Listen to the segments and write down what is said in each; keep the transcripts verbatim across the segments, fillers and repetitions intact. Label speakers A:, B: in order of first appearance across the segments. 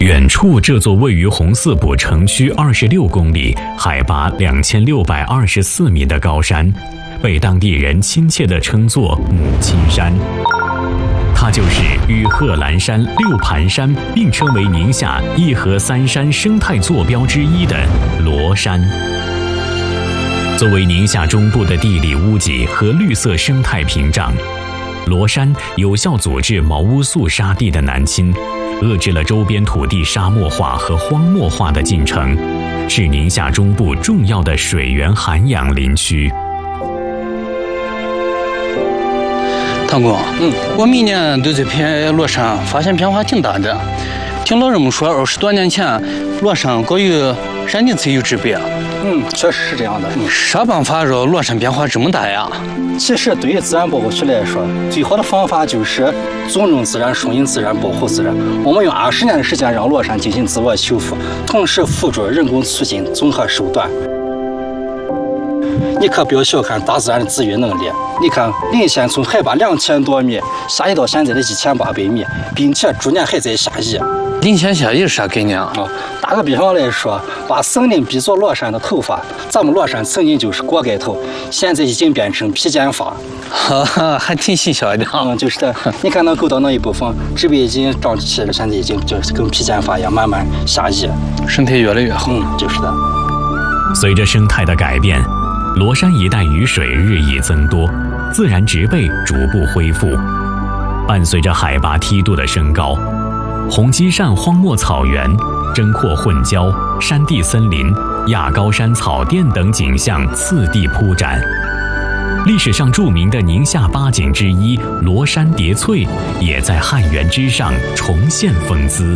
A: 远处这座位于红四堡城区二十六公里、海拔两千六百二十四米的高山，被当地人亲切地称作母亲山。它就是与贺兰山、六盘山并称为宁夏一河三山生态坐标之一的罗山。作为宁夏中部的地理屋脊和绿色生态屏障，罗山有效阻滞毛乌素沙地的南侵，遏制了周边土地沙漠化和荒漠化的进程，是宁夏中部重要的水源涵养林区。
B: 唐工，嗯，我每年对这片罗山发现变化挺大的。听老人们说，二十多年前罗山高于山地才有植被。
C: 嗯，确实是这样的。
B: 嗯，啥办法让罗山变化这么大呀？
C: 其实对于自然保护区来说，最好的方法就是尊重自然、顺应自然、保护自然。我们用二十年的时间让罗山进行自我修复，同时辅助人工促进综合手段。你可不要小看大自然的治愈能力。你看，临县从海拔两千多米下移到现在的一千八百米，并且逐年还在下移。
B: 临县下移是啥概念啊？
C: 啊，打个比方来说，把森林比作罗山的头发，咱们罗山曾经就是锅盖头，现在已经变成披肩发。
B: 哈哈，还挺形象的。
C: 嗯，就是的。你看那沟道那一部分植被已经长起来了，现在已经就是跟披肩发一样慢慢下移，
B: 生态越来越好。
C: 嗯，就是的。
A: 随着生态的改变，罗山一带雨水日益增多，自然植被逐步恢复。伴随着海拔梯度的升高，红基扇荒漠草原、针阔混交、山地森林、亚高山草甸等景象次第铺展。历史上著名的宁夏八景之一罗山叠翠，也在汉源之上重现风姿。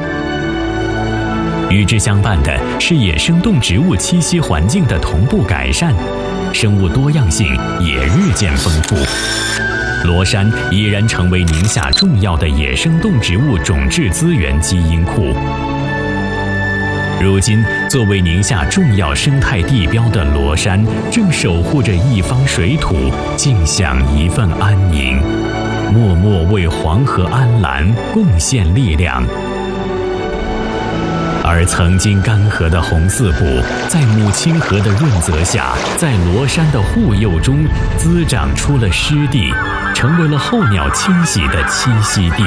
A: 与之相伴的是野生动植物栖息环境的同步改善，生物多样性也日渐丰富。罗山已然成为宁夏重要的野生动植物种质资源基因库。如今，作为宁夏重要生态地标的罗山，正守护着一方水土，尽享一份安宁，默默为黄河安澜贡献力量。而曾经干涸的红四堡，在母亲河的润泽下，在罗山的护佑中，滋长出了湿地，成为了候鸟迁徙的栖息地。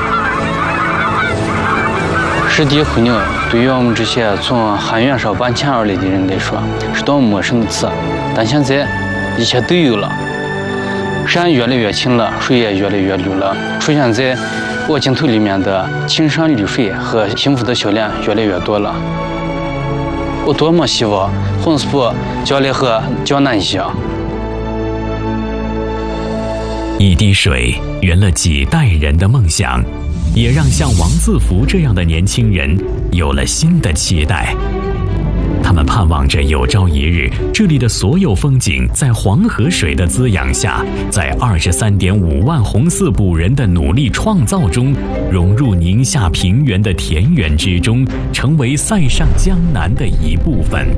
B: 湿地候鸟对于我们这些从汉源上搬迁而来的人来说，是多么陌生的词。但现在，一切都有了，山越来越清了，水也越来越绿了，出现在我镜头里面的青山绿水和幸福的笑脸越来越多了。我多么希望红四堡较来河较南溪啊！
A: 一滴水圆了几代人的梦想，也让像王自福这样的年轻人有了新的期待。他们盼望着有朝一日，这里的所有风景在黄河水的滋养下，在二十三点五万红四堡人的努力创造中，融入宁夏平原的田园之中，成为塞上江南的一部分。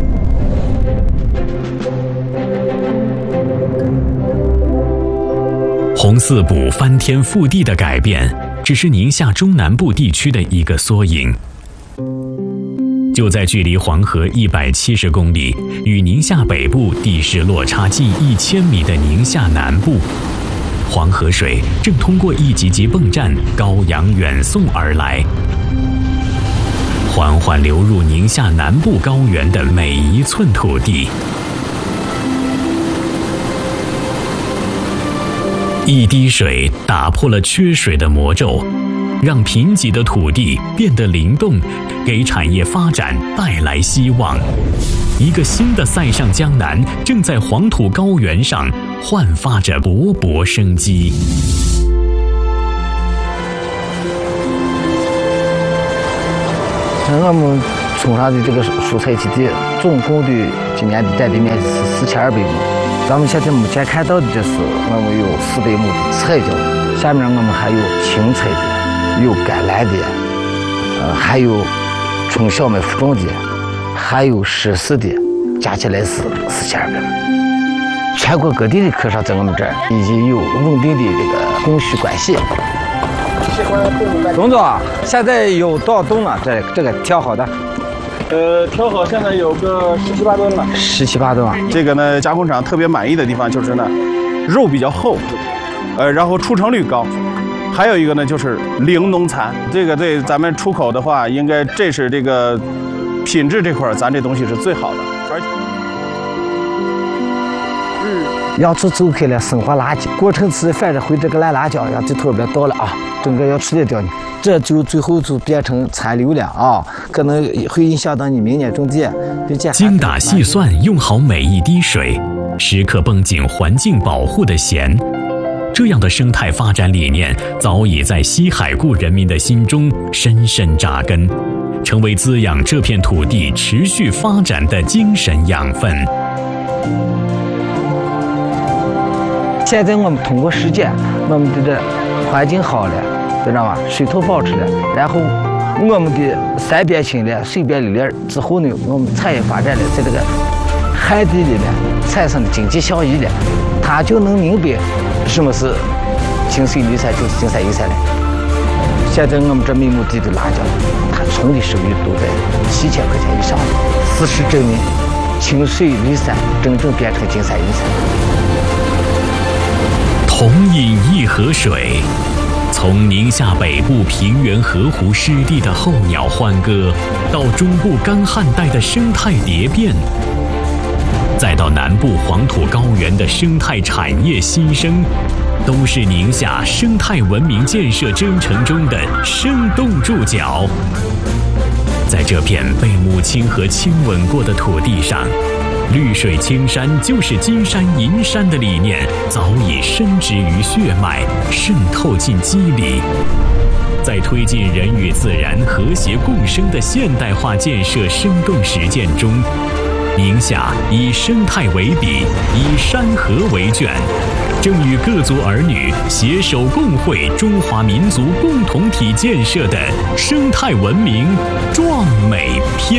A: 红四堡翻天覆地的改变，只是宁夏中南部地区的一个缩影。就在距离黄河一百七十公里、与宁夏北部地势落差近一千米的宁夏南部，黄河水正通过一级级泵站高扬远送而来，缓缓流入宁夏南部高原的每一寸土地。一滴水打破了缺水的魔咒，让贫瘠的土地变得灵动，给产业发展带来希望。一个新的塞上江南正在黄土高原上焕发着勃勃生机。
D: 我们种上的这个蔬菜基地，总共的今年的占地面积是四千二百亩。咱们现在目前看到的就是我们有四百亩的菜椒，下面我们还有青菜的，有甘蓝的，呃，还有纯小麦腐种的，还有湿饲的，加起来是四千二百亩。全国各地的客商在我们这儿已经有稳定的这个供需关系。 董总，现在有多少吨了？这这个调好的？
E: 呃，调好现在有个十七八吨了。
D: 十七八吨啊！
E: 这个呢，加工厂特别满意的地方就是呢，肉比较厚，呃，然后出成率高。还有一个呢，就是零农残。这个对咱们出口的话，应该这是这个品质这块，咱这东西是最好的。而
D: 要出走开了，生活垃圾，过程吃饭的回这个烂辣椒，要这头别倒了啊，整个要处理掉你，这就最后就变成残留了啊，可能会影响到你明年种地，并且
A: 精打细算，用好每一滴水，时刻绷紧环境保护的弦。这样的生态发展理念早已在西海固人民的心中深深扎根，成为滋养这片土地持续发展的精神养分。
D: 现在我们通过实践，我们的这环境好了，知道吗？水土保持了，然后我们的山边清了，水边里了之后呢，我们产业发展了，在这个旱地里面产生的经济效益了，他就能明白什么是青水绿山，就是金山银山了。现在我们这每亩地的辣椒，它纯的收益都在七千块钱以上，事实证明，青水绿山真正变成金山银山。
A: 同饮一河水，从宁夏北部平原河湖湿地的候鸟欢歌，到中部干旱带的生态蝶变，再到南部黄土高原的生态产业新生，都是宁夏生态文明建设征程中的生动注脚。在这片被母亲河亲吻过的土地上，绿水青山就是金山银山的理念早已深植于血脉，渗透进肌理。在推进人与自然和谐共生的现代化建设生动实践中，宁夏以生态为笔，以山河为卷，正与各族儿女携手共绘中华民族共同体建设的生态文明壮美篇。